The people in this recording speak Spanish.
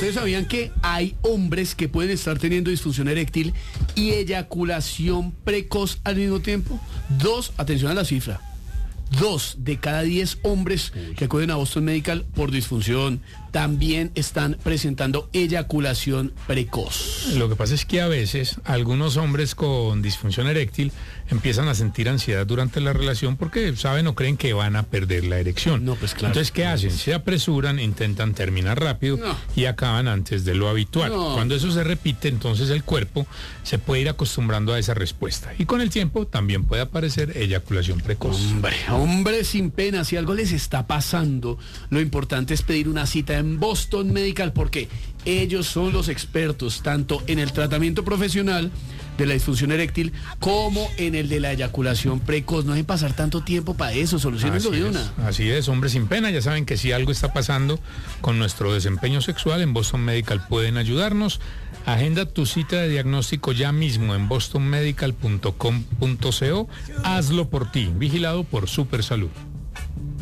¿Ustedes sabían que hay hombres que pueden estar teniendo disfunción eréctil y eyaculación precoz al mismo tiempo? Atención a la cifra, 2 de cada 10 hombres que acuden a Boston Medical por disfunción también están presentando eyaculación precoz. Lo que pasa es que a veces algunos hombres con disfunción eréctil empiezan a sentir ansiedad durante la relación porque saben o creen que van a perder la erección. No, pues claro. Entonces, ¿qué hacen? Se apresuran, intentan terminar rápido y acaban antes de lo habitual. Cuando eso se repite, entonces el cuerpo se puede ir acostumbrando a esa respuesta. Y con el tiempo también puede aparecer eyaculación precoz. Hombre sin pena, si algo les está pasando, lo importante es pedir una cita en Boston Medical porque ellos son los expertos tanto en el tratamiento profesional de la disfunción eréctil como en el de la eyaculación precoz. No hay que pasar tanto tiempo para eso, solucionenlo de una. Así es, hombre sin pena, ya saben que si algo está pasando con nuestro desempeño sexual, en Boston Medical pueden ayudarnos. Agenda tu cita de diagnóstico ya mismo en bostonmedical.com.co. Hazlo por ti, vigilado por Supersalud.